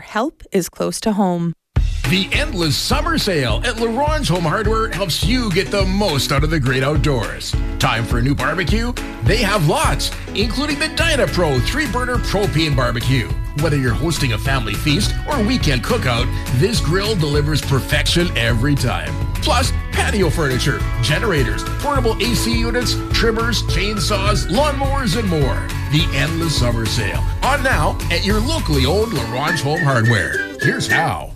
help is close to home. The endless summer sale at LaRonge Home Hardware helps you get the most out of the great outdoors. Time for a new barbecue? They have lots, including the DynaPro 3-burner propane barbecue. Whether you're hosting a family feast or weekend cookout, this grill delivers perfection every time. Plus, patio furniture, generators, portable AC units, trimmers, chainsaws, lawnmowers, and more. The endless summer sale. On now at your locally owned LaRonge Home Hardware. Here's how.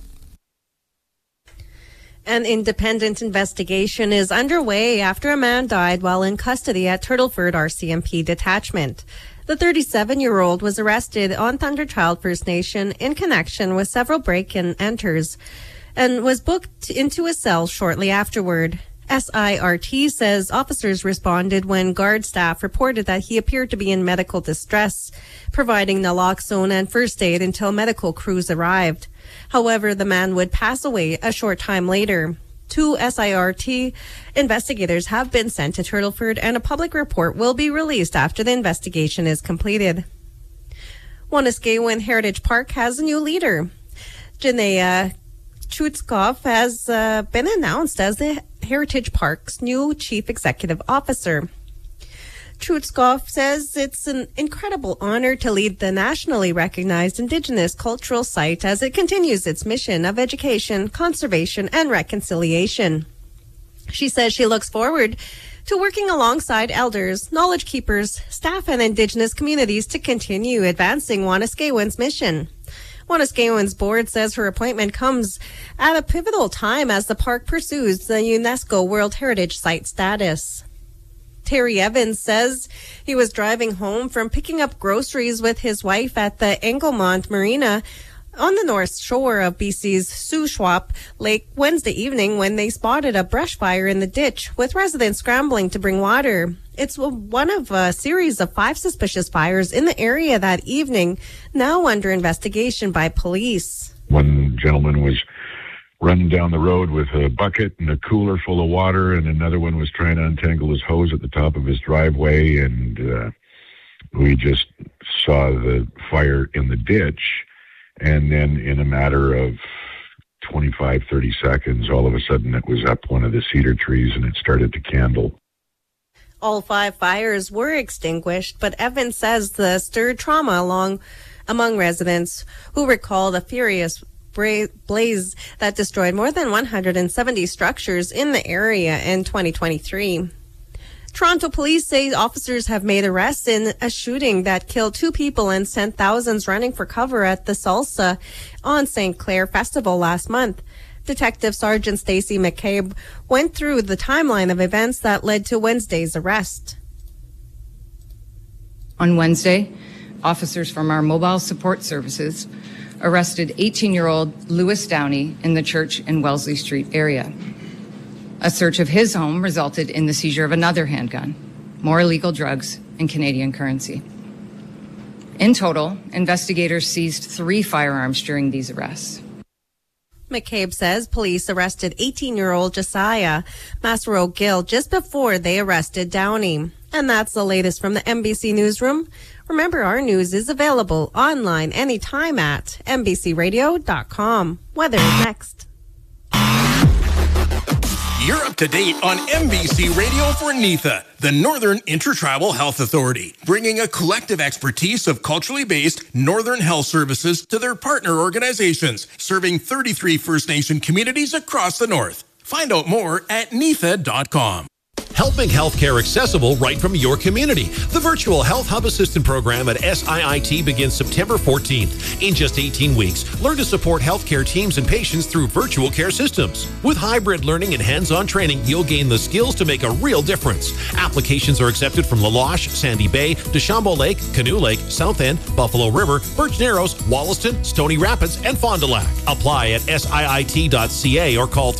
An independent investigation is underway after a man died while in custody at Turtleford RCMP detachment. The 37-year-old was arrested on Thunderchild First Nation in connection with several break-and-enters and was booked into a cell shortly afterward. SIRT says officers responded when guard staff reported that he appeared to be in medical distress, providing naloxone and first aid until medical crews arrived. However, the man would pass away a short time later. 2 SIRT investigators have been sent to Turtleford, and a public report will be released after the investigation is completed. Wanuskewin Heritage Park has a new leader. Janaea Chutskov has been announced as the Heritage Park's new chief executive officer. Chutskov says it's an incredible honor to lead the nationally recognized Indigenous cultural site as it continues its mission of education, conservation, and reconciliation. She says she looks forward to working alongside elders, knowledge keepers, staff, and Indigenous communities to continue advancing Wanuskewin's mission. Wanuskewin's board says her appointment comes at a pivotal time as the park pursues the UNESCO World Heritage Site status. Terry Evans says he was driving home from picking up groceries with his wife at the Englemont Marina on the north shore of BC's Shuswap Lake Wednesday evening when they spotted a brush fire in the ditch, with residents scrambling to bring water. It's one of a series of 5 suspicious fires in the area that evening, now under investigation by police. One gentleman was running down the road with a bucket and a cooler full of water, and another one was trying to untangle his hose at the top of his driveway, and we just saw the fire in the ditch, and then in a matter of 25, 30 seconds, all of a sudden it was up one of the cedar trees and it started to candle. All 5 fires were extinguished, but Evans says the stirred trauma among residents who recall the furious blaze that destroyed more than 170 structures in the area in 2023. Toronto police say officers have made arrests in a shooting that killed 2 people and sent thousands running for cover at the Salsa on St. Clair Festival last month. Detective Sergeant Stacey McCabe went through the timeline of events that led to Wednesday's arrest. On Wednesday, officers from our mobile support services arrested 18-year-old Lewis Downey in the Church and Wellesley Street area. A search of his home resulted in the seizure of another handgun, more illegal drugs, and Canadian currency. In total, investigators seized 3 firearms during these arrests. McCabe says police arrested 18-year-old Josiah Masero Gill just before they arrested Downey. And that's the latest from the MBC Newsroom. Remember, our news is available online anytime at mbcradio.com. Weather next. You're up to date on MBC Radio for NITHA, the Northern Intertribal Health Authority, bringing a collective expertise of culturally based Northern health services to their partner organizations, serving 33 First Nation communities across the North. Find out more at nitha.com. Help make healthcare accessible right from your community. The Virtual Health Hub Assistant Program at SIIT begins September 14th. In just 18 weeks, learn to support healthcare teams and patients through virtual care systems. With hybrid learning and hands-on training, you'll gain the skills to make a real difference. Applications are accepted from La Loche, Sandy Bay, Deschambault Lake, Canoe Lake, South End, Buffalo River, Birch Narrows, Wollaston, Stony Rapids, and Fond du Lac. Apply at siit.ca or call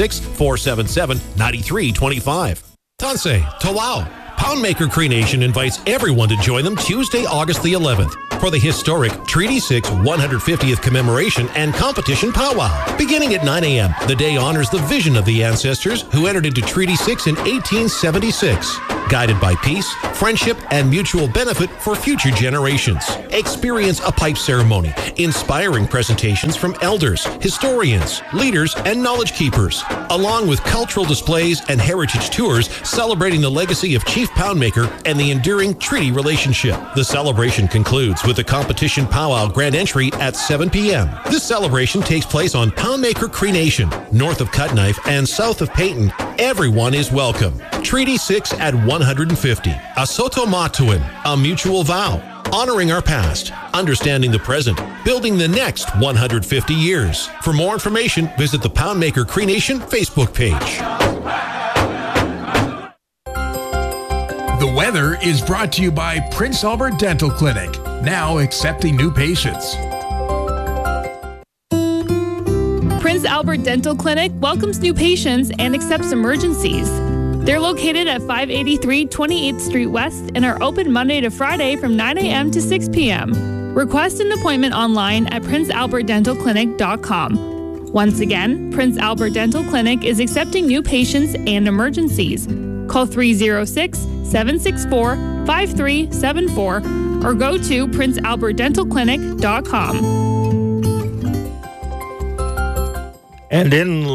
306-477-9325. Tansei, Tawau. Poundmaker Cree Nation invites everyone to join them Tuesday, August the 11th for the historic Treaty 6 150th commemoration and competition powwow. Beginning at 9 a.m., the day honors the vision of the ancestors who entered into Treaty 6 in 1876. Guided by peace, friendship, and mutual benefit for future generations. Experience a pipe ceremony, inspiring presentations from elders, historians, leaders, and knowledge keepers, along with cultural displays and heritage tours celebrating the legacy of Chief Poundmaker and the enduring treaty relationship. The celebration concludes with the competition powwow grand entry at 7 p.m. This celebration takes place on Poundmaker Cree Nation, north of Cutknife and south of Peyton. Everyone is welcome. Treaty 6 at 150. A Soto Matuin, a mutual vow. Honoring our past, understanding the present, building the next 150 years. For more information, visit the Poundmaker Cree Nation Facebook page. The weather is brought to you by Prince Albert Dental Clinic, now accepting new patients. Prince Albert Dental Clinic welcomes new patients and accepts emergencies. They're located at 583 28th Street West and are open Monday to Friday from 9 a.m. to 6 p.m. Request an appointment online at princealbertdentalclinic.com. Once again, Prince Albert Dental Clinic is accepting new patients and emergencies. Call 306-764-5374 or go to princealbertdentalclinic.com. And in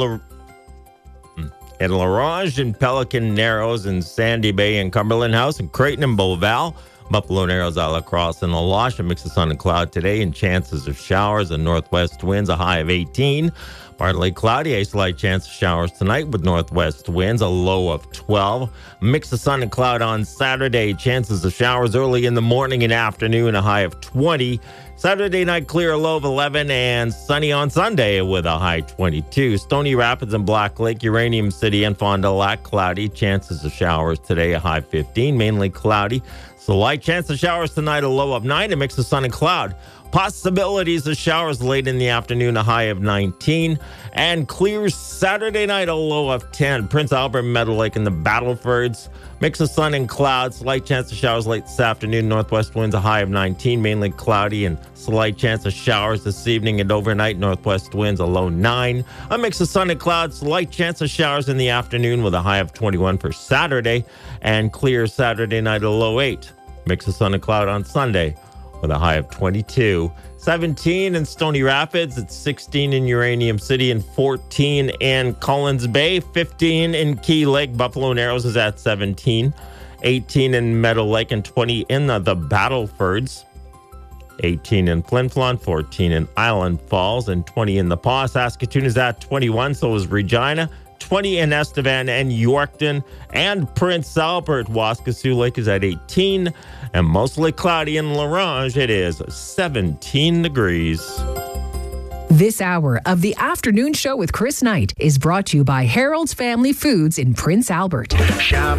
La Ronge and Pelican Narrows and Sandy Bay and Cumberland House and Creighton and Beauval, Buffalo Narrows, La Crosse and La Loche, a mix of sun and cloud today and chances of showers and northwest winds, a high of 18. Partly cloudy, a slight chance of showers tonight with northwest winds, a low of 12. Mix of sun and cloud on Saturday, chances of showers early in the morning and afternoon, a high of 20. Saturday night clear, a low of 11, and sunny on Sunday with a high 22. Stony Rapids and Black Lake, Uranium City and Fond du Lac, cloudy, chances of showers today, a high 15, mainly cloudy. So light chance of showers tonight, a low of 9, a mix of sun and cloud. Possibilities of showers late in the afternoon, a high of 19. And clear Saturday night, a low of 10. Prince Albert, Meadow Lake, and the Battlefords. Mix of sun and clouds. Slight chance of showers late this afternoon. Northwest winds, a high of 19. Mainly cloudy and slight chance of showers this evening and overnight. Northwest winds, a low 9. A mix of sun and clouds. Slight chance of showers in the afternoon with a high of 21 for Saturday. And clear Saturday night, a low 8. Mix of sun and cloud on Sunday with a high of 22. 17 in Stony Rapids, it's 16 in Uranium City and 14 in Collins Bay, 15 in Key Lake. Buffalo Narrows is at 17, 18 in Meadow Lake and 20 in the Battlefords, 18 in Flin Flon, 14 in Island Falls and 20 in the Paw. Saskatoon is at 21, so is Regina. 20 in Estevan and Yorkton and Prince Albert. Waskesiu Lake is at 18 and mostly cloudy in La Ronge. It is 17 degrees. This hour of the afternoon show with Chris Knight is brought to you by Harold's Family Foods in Prince Albert. Shop